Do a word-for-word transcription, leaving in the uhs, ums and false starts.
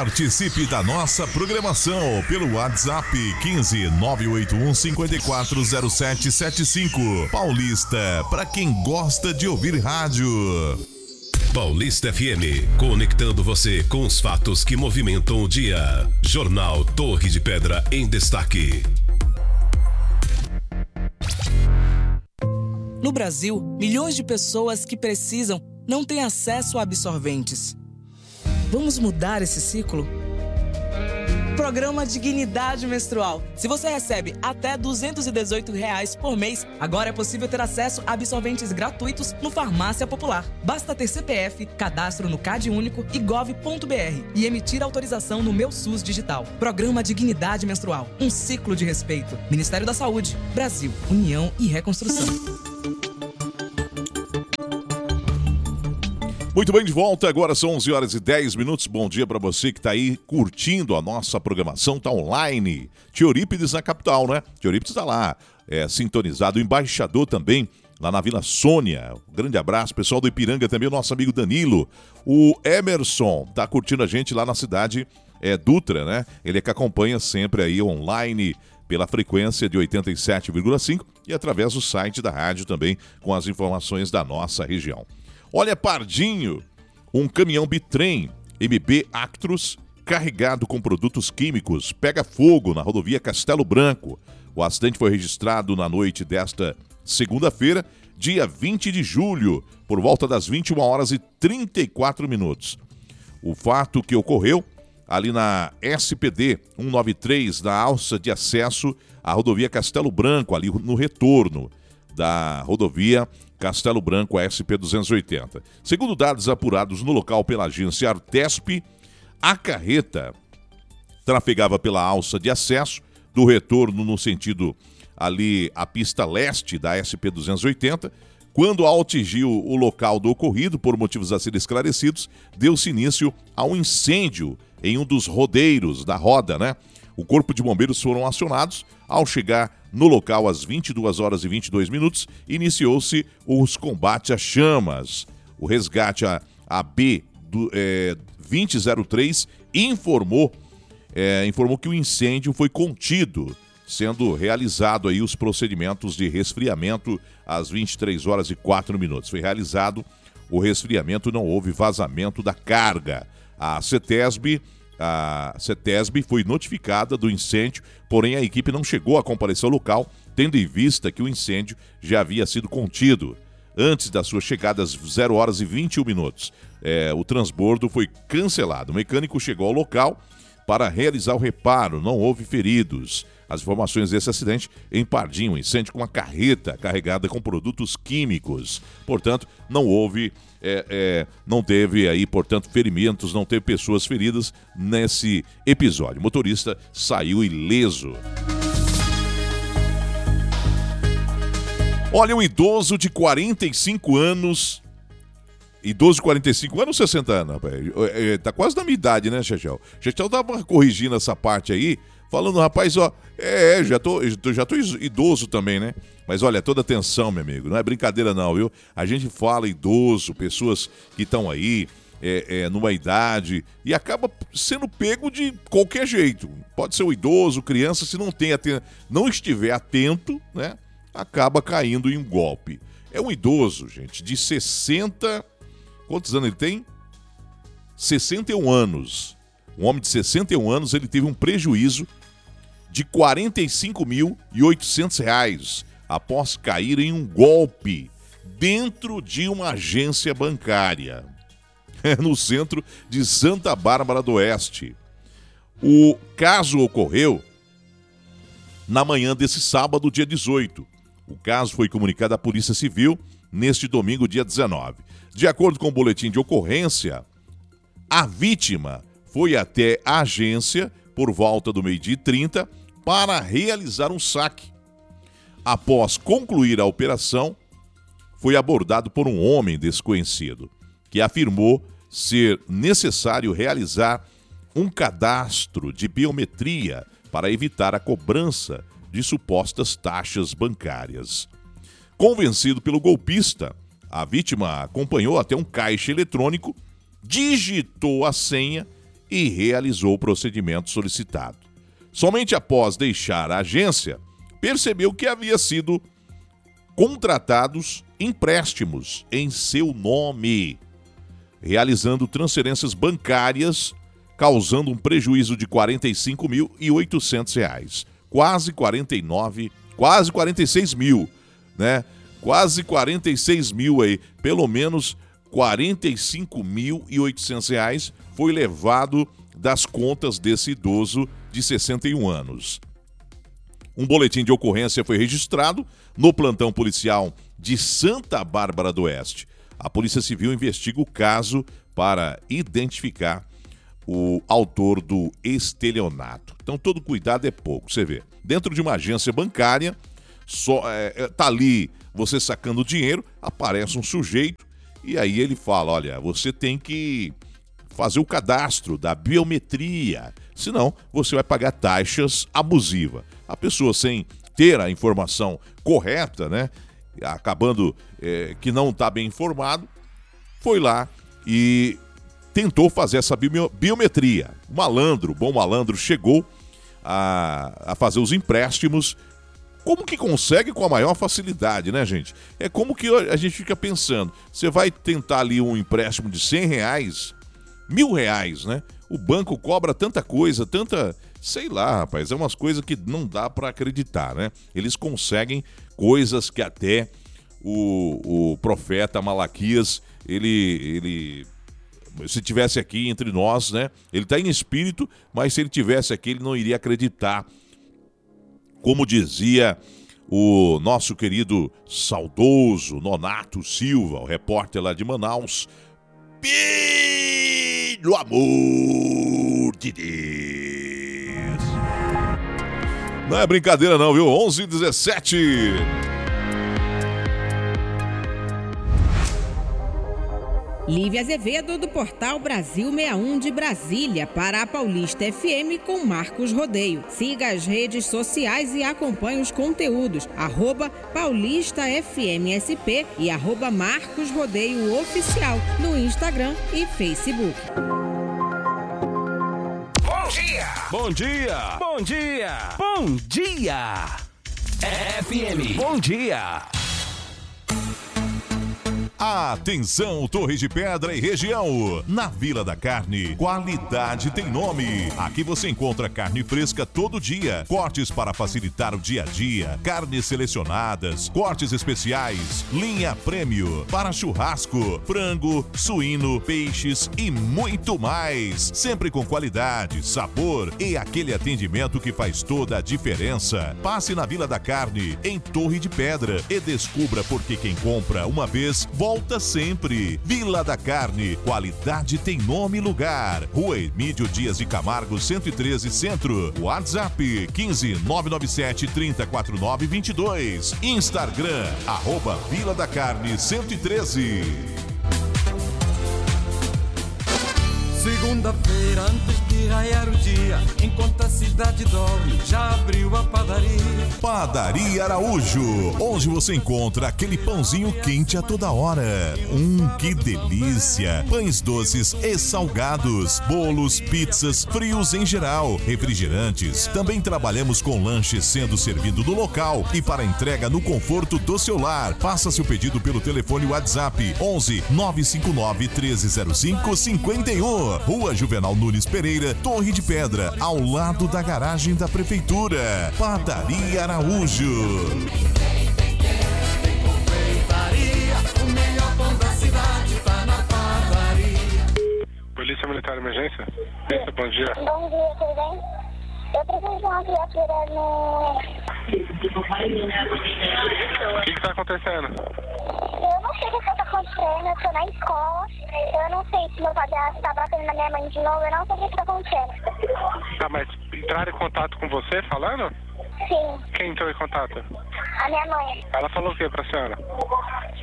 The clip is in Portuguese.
Participe da nossa programação pelo WhatsApp quinze nove oito um cinco quatro zero sete sete cinco. Paulista, para quem gosta de ouvir rádio. Paulista F M, conectando você com os fatos que movimentam o dia. Jornal Torre de Pedra em destaque. No Brasil, milhões de pessoas que precisam não têm acesso a absorventes. Vamos mudar esse ciclo? Programa Dignidade Menstrual. Se você recebe até duzentos e dezoito reais por mês, agora é possível ter acesso a absorventes gratuitos no Farmácia Popular. Basta ter C P F, cadastro no Cade Único e gov ponto br e emitir autorização no Meu SUS Digital. Programa Dignidade Menstrual. Um ciclo de respeito. Ministério da Saúde. Brasil. União e Reconstrução. Muito bem, de volta, agora são onze horas e dez minutos. Bom dia para você que está aí curtindo a nossa programação, está online. Teorípides na capital, né? Teorípides está lá, é, sintonizado. O embaixador também, lá na Vila Sônia. Um grande abraço, pessoal do Ipiranga também, o nosso amigo Danilo. O Emerson está curtindo a gente lá na cidade é, Dutra, né? Ele é que acompanha sempre aí online pela frequência de oitenta e sete vírgula cinco e através do site da rádio também com as informações da nossa região. Olha, Pardinho, um caminhão bitrem M B Actros carregado com produtos químicos pega fogo na rodovia Castelo Branco. O acidente foi registrado na noite desta segunda-feira, dia vinte de julho, por volta das vinte e uma horas e trinta e quatro minutos. O fato que ocorreu ali na S P D cento e noventa e três, na alça de acesso à rodovia Castelo Branco, ali no retorno da rodovia Castelo Branco, A S P duzentos e oitenta. Segundo dados apurados no local pela agência Artesp, a carreta trafegava pela alça de acesso do retorno no sentido ali a pista leste da S P duzentos e oitenta. Quando ao atingir o local do ocorrido, por motivos a serem esclarecidos, deu-se início a um incêndio em um dos rodeiros da roda, né? O corpo de bombeiros foram acionados. Ao chegar no local às vinte e duas horas e vinte e dois minutos, iniciou-se os combates às chamas. O resgate a, a B do, é, vinte zero três informou, é, informou que o incêndio foi contido, sendo realizado aí os procedimentos de resfriamento às vinte e três horas e quatro minutos. Foi realizado o resfriamento, não houve vazamento da carga. A CETESB A CETESB foi notificada do incêndio, porém a equipe não chegou a comparecer ao local, tendo em vista que o incêndio já havia sido contido. Antes da sua chegada às zero horas e vinte e um minutos, é, o transbordo foi cancelado. O mecânico chegou ao local para realizar o reparo, não houve feridos. As informações desse acidente em Pardinho, um incêndio com uma carreta carregada com produtos químicos. Portanto, não houve, é, é, não teve aí, portanto, ferimentos, não teve pessoas feridas nesse episódio. O motorista saiu ileso. Olha, um idoso de quarenta e cinco anos... Idoso de quarenta e cinco anos ou sessenta anos, rapaz? É, é, tá quase na minha idade, né, Chechel? Chechel tava corrigindo essa parte aí, falando, rapaz, ó, é, já tô, já tô idoso também, né? Mas olha, toda atenção, meu amigo, não é brincadeira não, viu? A gente fala idoso, pessoas que estão aí é, é, numa idade e acaba sendo pego de qualquer jeito. Pode ser um idoso, criança, se não, tem aten- não estiver atento, né? Acaba caindo em um golpe. É um idoso, gente, de sessenta... Quantos anos ele tem? sessenta e um anos. Um homem de sessenta e um anos, ele teve um prejuízo de quarenta e cinco mil e oitocentos reais após cair em um golpe dentro de uma agência bancária, no centro de Santa Bárbara do Oeste. O caso ocorreu na manhã desse sábado, dia dezoito. O caso foi comunicado à Polícia Civil neste domingo, dia dezenove. De acordo com o boletim de ocorrência, a vítima foi até a agência por volta do meio-dia e trinta para realizar um saque. Após concluir a operação, foi abordado por um homem desconhecido, que afirmou ser necessário realizar um cadastro de biometria para evitar a cobrança de supostas taxas bancárias. Convencido pelo golpista, a vítima acompanhou até um caixa eletrônico, digitou a senha e realizou o procedimento solicitado. Somente após deixar a agência, percebeu que havia sido contratados empréstimos em seu nome, realizando transferências bancárias, causando um prejuízo de quarenta e cinco mil e oitocentos reais. Quase quarenta e nove, quase quarenta e seis mil, né? Quase quarenta e seis mil aí, pelo menos quarenta e cinco mil e oitocentos reais foi levado das contas desse idoso de sessenta e um anos. Um boletim de ocorrência foi registrado no plantão policial de Santa Bárbara do Oeste. A Polícia Civil investiga o caso para identificar o autor do estelionato. Então, todo cuidado é pouco. Você vê, dentro de uma agência bancária, só, é, tá ali você sacando dinheiro, aparece um sujeito e aí ele fala, olha, você tem que fazer o cadastro da biometria, senão você vai pagar taxas abusivas. A pessoa sem ter a informação correta, né, acabando é, que não está bem informado, foi lá e tentou fazer essa biometria. O malandro, o bom malandro, chegou a, a fazer os empréstimos. Como que consegue com a maior facilidade, né, gente? É como que a gente fica pensando, você vai tentar ali um empréstimo de cem reais, mil reais, né? O banco cobra tanta coisa, tanta... Sei lá, rapaz, é umas coisas que não dá para acreditar, né? Eles conseguem coisas que até o, o profeta Malaquias, ele, ele, se tivesse aqui entre nós, né? Ele está em espírito, mas se ele tivesse aqui, ele não iria acreditar. Como dizia o nosso querido saudoso Nonato Silva, o repórter lá de Manaus, pelo amor de Deus. Não é brincadeira não, viu? onze e dezessete. Lívia Azevedo, do portal Brasil sessenta e um de Brasília, para a Paulista F M com Marcos Rodeio. Siga as redes sociais e acompanhe os conteúdos. Arroba Paulista F M S P e arroba Marcos Rodeio Oficial no Instagram e Facebook. Bom dia! Bom dia! Bom dia! Bom dia! F M. Bom dia! Atenção, Torre de Pedra e região. Na Vila da Carne, qualidade tem nome. Aqui você encontra carne fresca todo dia, cortes para facilitar o dia a dia, carnes selecionadas, cortes especiais, linha prêmio, para churrasco, frango, suíno, peixes e muito mais. Sempre com qualidade, sabor e aquele atendimento que faz toda a diferença. Passe na Vila da Carne, em Torre de Pedra, e descubra por que quem compra uma vez, volta sempre. Vila da Carne, qualidade tem nome e lugar. Rua Emílio Dias de Camargo, cento e treze Centro. WhatsApp quinze nove nove sete, três quatro nove, dois dois. Instagram, arroba Vila da Carne cento e treze. Segunda-feira, antes de raiar o dia, enquanto a cidade dorme, já abriu a padaria. Padaria Araújo, onde você encontra aquele pãozinho quente a toda hora. Hum, que delícia! Pães doces e salgados, bolos, pizzas, frios em geral, refrigerantes. Também trabalhamos com lanches sendo servido no local e para entrega no conforto do seu lar. Faça seu pedido pelo telefone WhatsApp onze nove cinco nove, um três zero cinco, cinco um. Rua Juvenal Nunes Pereira, Torre de Pedra, ao lado da garagem da Prefeitura. Padaria Araújo. O melhor pão da cidade tá na padaria. Polícia Militar de Emergência? Isso, bom dia. Bom dia, tudo bem? Eu preciso de uma viatura no... O que que tá acontecendo? Eu não sei o que está acontecendo, eu tô na escola. Eu não sei se meu padrasto tá batendo na minha mãe de novo, eu não sei o que está acontecendo. Tá, mas entraram em contato com você falando? Sim, Quem entrou em contato? a minha mãe. Ela falou o que pra senhora?